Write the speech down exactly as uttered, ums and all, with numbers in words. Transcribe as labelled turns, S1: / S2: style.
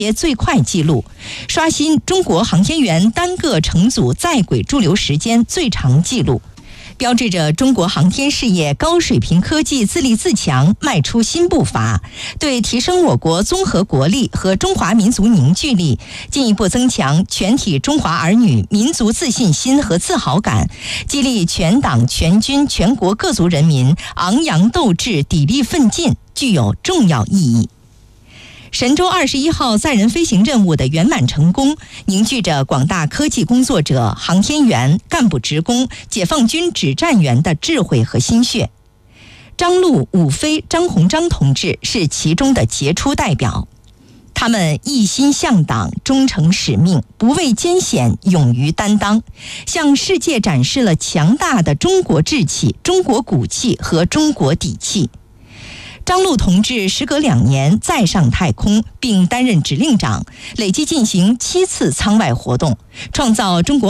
S1: 业最快纪录，刷新中国航天员单个乘组在轨驻留时间最长纪录，标志着中国航天事业高水平科技自立自强迈出新步伐，对提升我国综合国力和中华民族凝聚力，进一步增强全体中华儿女民族自信心和自豪感，激励全党全军全国各族人民昂扬斗志、砥砺奋进，具有重要意义。神舟二十一号载人飞行任务的圆满成功，凝聚着广大科技工作者、航天员、干部职工、解放军指战员的智慧和心血。张陆、武飞、张鸿章同志是其中的杰出代表，他们一心向党，忠诚使命，不畏艰险，勇于担当，向世界展示了强大的中国志气、中国骨气和中国底气。张陆同志时隔两年再上太空，并担任指令长，累计进行七次舱外活动，创造中国